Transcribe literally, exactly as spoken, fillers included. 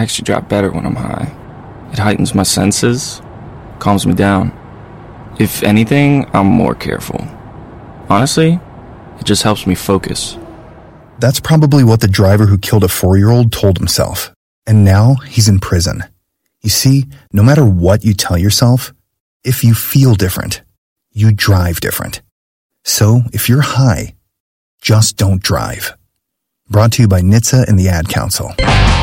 actually drive better when I'm high. It heightens my senses, calms me down. If anything, I'm more careful. Honestly, it just helps me focus. That's probably what the driver who killed a four-year-old told himself. And now he's in prison. You see, no matter what you tell yourself, if you feel different, you drive different. So if you're high, just don't drive. Brought to you by N H T S A and the Ad Council.